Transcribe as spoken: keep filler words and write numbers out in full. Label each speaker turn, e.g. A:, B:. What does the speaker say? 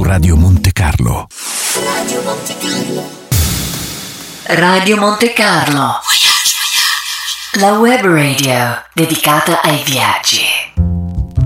A: Radio Monte Carlo.
B: Radio Monte Carlo.
C: Radio Monte Carlo. La web radio dedicata ai viaggi.